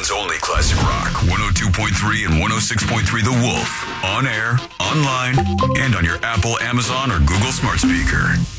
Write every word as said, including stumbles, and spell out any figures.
Portland's only classic rock, one oh two point three and one oh six point three The Wolf. On air, online, and on your Apple, Amazon, or Google smart speaker.